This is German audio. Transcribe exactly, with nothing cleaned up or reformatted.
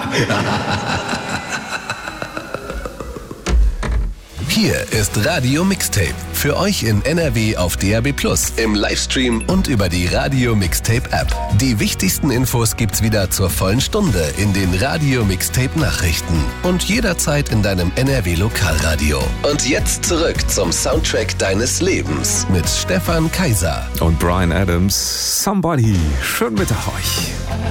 Hier ist Radio Mixtape. Für euch in N R W auf D A B plus, im Livestream und über die Radio Mixtape App. Die wichtigsten Infos gibt's wieder zur vollen Stunde in den Radio Mixtape Nachrichten und jederzeit in deinem N R W Lokalradio. Und jetzt zurück zum Soundtrack deines Lebens mit Stefan Kaiser und Bryan Adams. Somebody. Schönen Mittag euch.